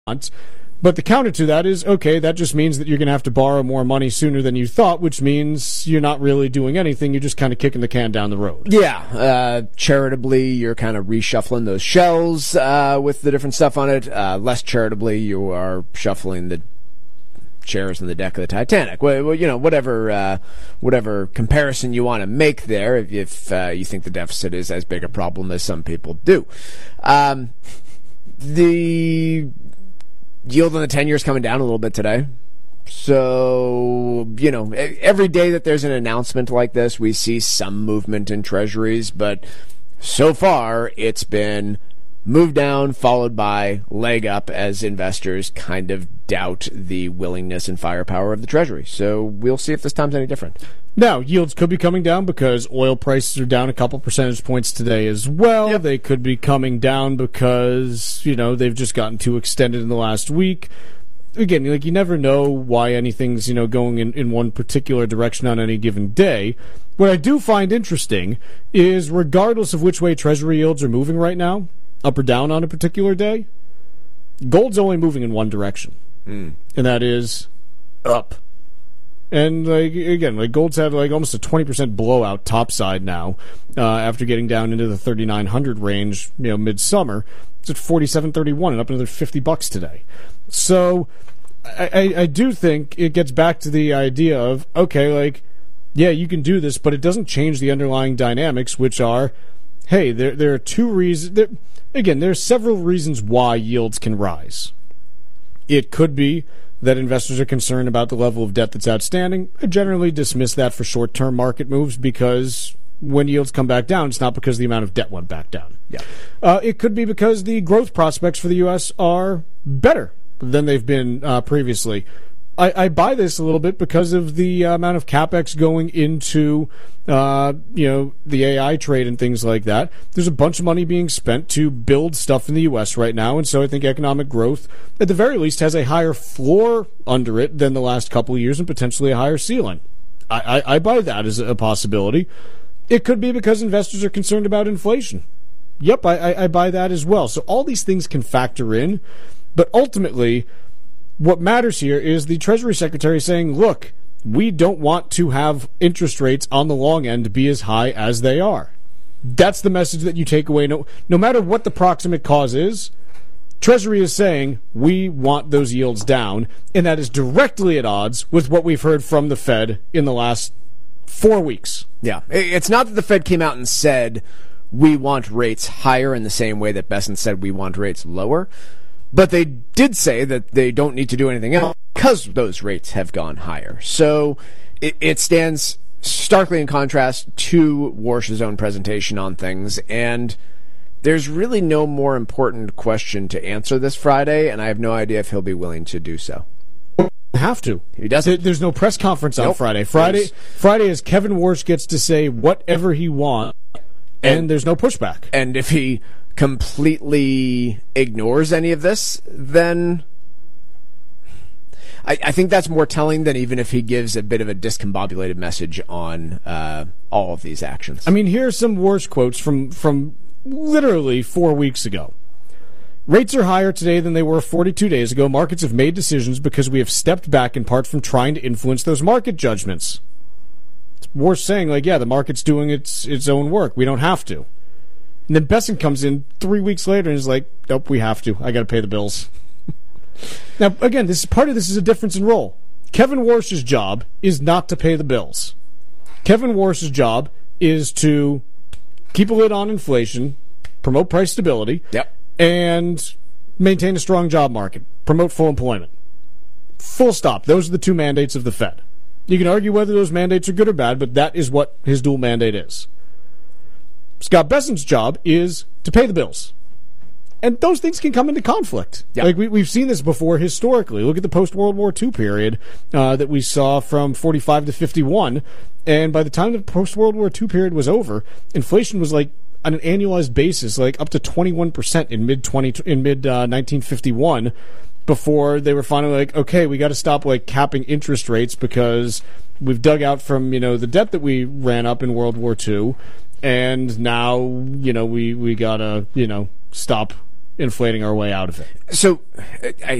But the counter to that is, okay, that just means that you're going to have to borrow more money sooner than you thought, which means you're not really doing anything. You're just kind of kicking the can down the road. Yeah. Charitably, you're kind of reshuffling those shells with the different stuff on it. Less charitably, you are shuffling the chairs on the deck of the Titanic. Well, whatever comparison you want to make there, if you think the deficit is as big a problem as some people do. The yield on the 10-year is coming down a little bit today. So, every day that there's an announcement like this, we see some movement in treasuries, but so far it's been move down followed by leg up as investors kind of doubt the willingness and firepower of the treasury. So we'll see if this time's any different. Now, yields could be coming down because oil prices are down a couple percentage points today as well. Yep. They could be coming down because, they've just gotten too extended in the last week. Again, you never know why anything's, going in one particular direction on any given day. What I do find interesting is regardless of which way treasury yields are moving right now, up or down on a particular day, gold's only moving in one direction. And that is up. And gold's had almost a 20% blowout topside now after getting down into the 3,900 range, midsummer. It's at 47.31 and up another $50 today. So I do think it gets back to the idea of, okay, you can do this, but it doesn't change the underlying dynamics, which are, hey, there are two reasons. Again, there are several reasons why yields can rise. It could be that investors are concerned about the level of debt that's outstanding. I generally dismiss that for short-term market moves because when yields come back down, it's not because the amount of debt went back down. Yeah. It could be because the growth prospects for the U.S. are better than they've been previously. I buy this a little bit because of the amount of capex going into the AI trade and things like that. There's a bunch of money being spent to build stuff in the U.S. right now, and so I think economic growth, at the very least, has a higher floor under it than the last couple of years and potentially a higher ceiling. I buy that as a possibility. It could be because investors are concerned about inflation. Yep, I buy that as well. So all these things can factor in, but ultimately, what matters here is the Treasury Secretary saying, look, we don't want to have interest rates on the long end be as high as they are. That's the message that you take away. No matter what the proximate cause is, Treasury is saying we want those yields down, and that is directly at odds with what we've heard from the Fed in the last 4 weeks. Yeah, it's not that the Fed came out and said we want rates higher in the same way that Bessent said we want rates lower. But they did say that they don't need to do anything else because those rates have gone higher. So it stands starkly in contrast to Warsh's own presentation on things. And there's really no more important question to answer this Friday, and I have no idea if he'll be willing to do so. Have to. He doesn't. There's no press conference on Friday. Friday is Kevin Warsh gets to say whatever he wants, and there's no pushback. And if he completely ignores any of this, then I think that's more telling than even if he gives a bit of a discombobulated message on all of these actions. I mean, here are some Warsh quotes from literally 4 weeks ago. Rates are higher today than they were 42 days ago. Markets have made decisions because we have stepped back in part from trying to influence those market judgments. It's Warsh saying, the market's doing its own work. We don't have to. And then Bessent comes in 3 weeks later and is like, nope, we have to. I got to pay the bills. Now, again, part of this is a difference in role. Kevin Warsh's job is not to pay the bills. Kevin Warsh's job is to keep a lid on inflation, promote price stability, and maintain a strong job market, promote full employment. Full stop. Those are the two mandates of the Fed. You can argue whether those mandates are good or bad, but that is what his dual mandate is. Scott Bessent's job is to pay the bills. And those things can come into conflict. Yeah. We've seen this before historically. Look at the post-World War II period that we saw from 45 to 51. And by the time the post-World War II period was over, inflation was on an annualized basis, up to 21% in mid 1951 before they were finally okay, we got to stop capping interest rates because we've dug out from, the debt that we ran up in World War II. And now, we gotta, stop inflating our way out of it. So